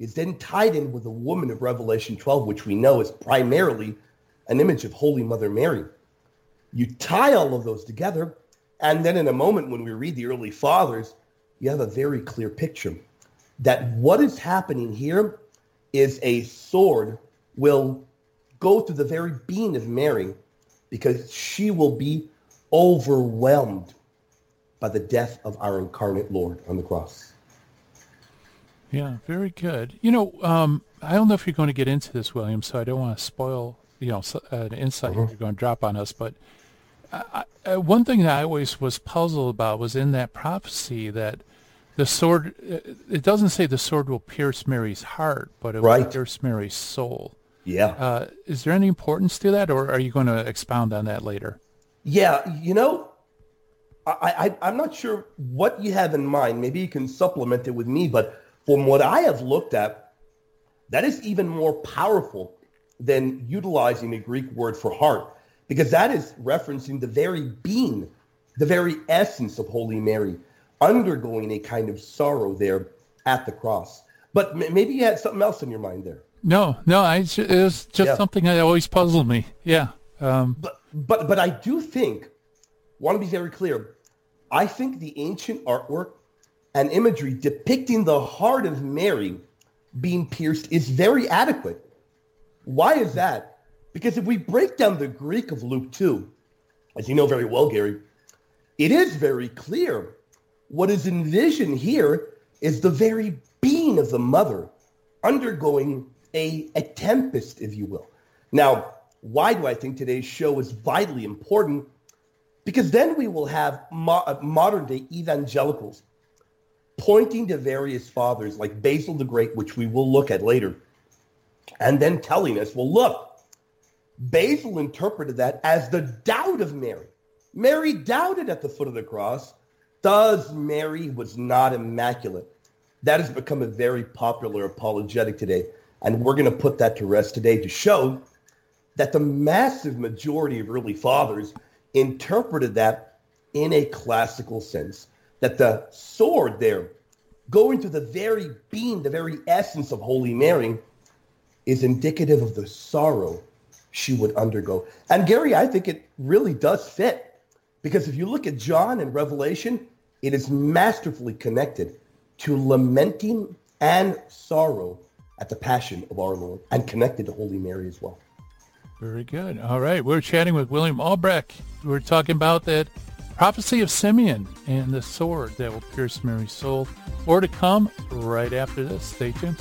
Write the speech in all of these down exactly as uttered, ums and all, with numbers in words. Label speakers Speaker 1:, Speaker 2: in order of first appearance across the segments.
Speaker 1: is then tied in with the woman of Revelation twelve, which we know is primarily an image of Holy Mother Mary. You tie all of those together, and then in a moment when we read the early fathers, you have a very clear picture that what is happening here is a sword will go through the very being of Mary because she will be overwhelmed by the death of our incarnate Lord on the cross.
Speaker 2: Yeah, very good. You know, um, I don't know if you're going to get into this, William, so I don't want to spoil, you know, so, uh, an insight
Speaker 1: Mm-hmm.
Speaker 2: you're going to drop on us. But I, I, one thing that I always was puzzled about was in that prophecy that the sword, it doesn't say the sword will pierce Mary's heart, but it
Speaker 1: Right.
Speaker 2: will pierce Mary's soul.
Speaker 1: Yeah.
Speaker 2: Uh, is there any importance to that, or are you going to expound on that later?
Speaker 1: Yeah, you know, I, I, I'm not sure what you have in mind. Maybe you can supplement it with me, but from what I have looked at, that is even more powerful than utilizing the Greek word for heart, because that is referencing the very being, the very essence of Holy Mary, undergoing a kind of sorrow there at the cross. But m- maybe you had something else in your mind there.
Speaker 2: No, no, I, it was just
Speaker 1: Yeah.
Speaker 2: something that always puzzled me. Yeah. Um,
Speaker 1: But but but I do think, want to be very clear, I think the ancient artwork and imagery depicting the heart of Mary being pierced is very adequate. Why is that? Because if we break down the Greek of Luke two, as you know very well, Gary, it is very clear. What is envisioned here is the very being of the mother undergoing a, a tempest, if you will. Now, why do I think today's show is vitally important? Because then we will have mo- modern day evangelicals pointing to various fathers like Basil the Great, which we will look at later, and then telling us, well, look, Basil interpreted that as the doubt of Mary. Mary doubted at the foot of the cross. Thus, Mary was not immaculate. That has become a very popular apologetic today. And we're going to put that to rest today to show that the massive majority of early fathers interpreted that in a classical sense, that the sword there, going to the very being, the very essence of Holy Mary, is indicative of the sorrow she would undergo. And Gary, I think it really does fit, because if you look at John and Revelation, it is masterfully connected to lamenting and sorrow at the passion of our Lord, and connected to Holy Mary as well.
Speaker 2: Very good. All right. We're chatting with William Albrecht. We're talking about that prophecy of Simeon and the sword that will pierce Mary's soul. More to come right after this. Stay tuned.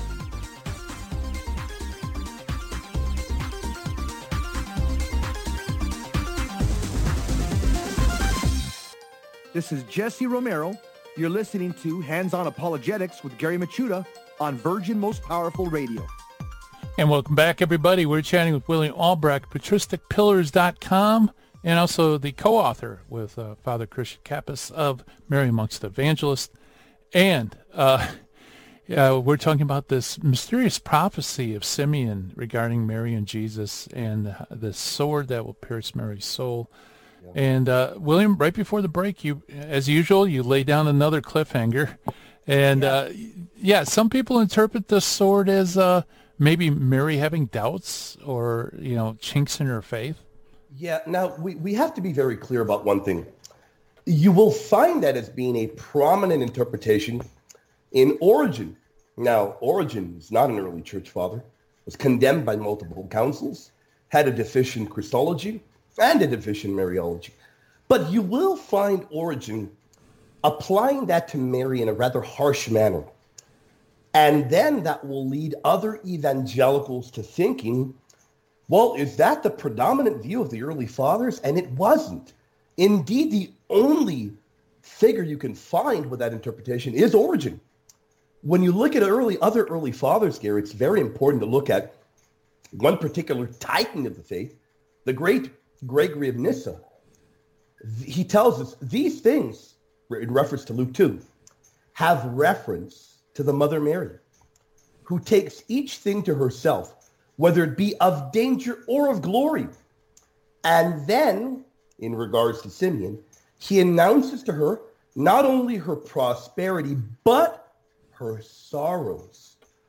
Speaker 3: This is Jesse Romero. You're listening to Hands-On Apologetics with Gary Machuda on Virgin Most Powerful Radio.
Speaker 2: And welcome back, everybody. We're chatting with William Albrecht, patristic pillars dot com, and also the co-author with uh, Father Christian Kappas of Mary Amongst the Evangelists. And uh, uh, we're talking about this mysterious prophecy of Simeon regarding Mary and Jesus and the, the sword that will pierce Mary's soul. And uh, William, right before the break, you, as usual, you lay down another cliffhanger. And yeah, uh, yeah some people interpret the sword as uh, maybe Mary having doubts or, you know, chinks in her faith.
Speaker 1: Yeah, now we, we have to be very clear about one thing. You will find that as being a prominent interpretation in Origen. Now, Origen is not an early church father, was condemned by multiple councils, had a deficient Christology, and a deficient Mariology. But you will find Origen applying that to Mary in a rather harsh manner. And then that will lead other evangelicals to thinking, well, is that the predominant view of the early fathers? And it wasn't. Indeed, the only figure you can find with that interpretation is Origen. When you look at early other early fathers, Gary, it's very important to look at one particular titan of the faith, the great Gregory of Nyssa. He tells us these things, in reference to Luke two, have reference to the Mother Mary, who takes each thing to herself, whether it be of danger or of glory. And then, in regards to Simeon, he announces to her not only her prosperity, but her sorrows.